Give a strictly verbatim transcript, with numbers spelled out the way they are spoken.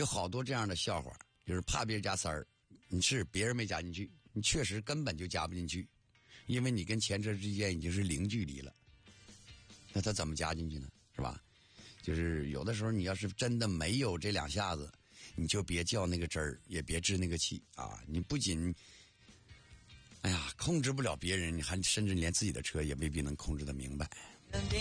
有好多这样的笑话，就是怕别人加塞儿，你是别人没加进去，你确实根本就加不进去，因为你跟前车之间已经是零距离了，那他怎么加进去呢？是吧？就是有的时候你要是真的没有这两下子，你就别较那个真儿，也别置那个气啊！你不仅哎呀控制不了别人，你还甚至连自己的车也未必能控制得明白。